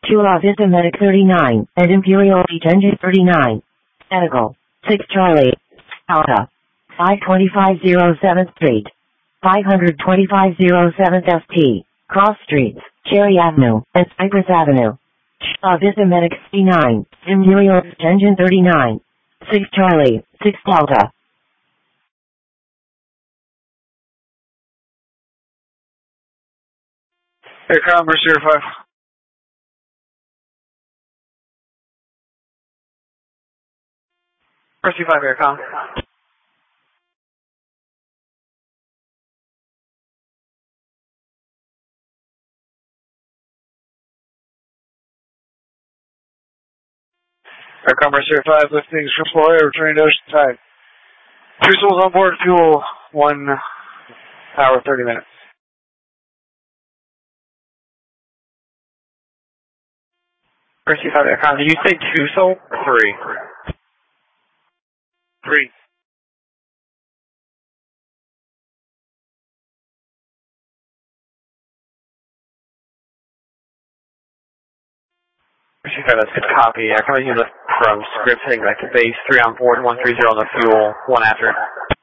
Chula Vista Medic 39, and Imperial Beach Engine 39. Eagle, 6 Charlie, Alta, 525 07th Street, 525 07th ST, Cross Streets, Cherry Avenue, and Cypress Avenue. Chula Vista Medic 39, Imperial Beach Engine 39, 6 Charlie, 6 Delta. Aircom, Mercer 5. Mercy 5, Aircom. Aircom, Mercer 5, lifting Triple Air, returning to Oceanside. 2 souls on board, fuel 1 hour, 30 minutes. Mercy 5, Aircom, did you say 2 soul or 3? 3. Mercy 5, that's good copy. Aircom, you lift from script heading back to base, 3 on board, 130 on the fuel, 1 after.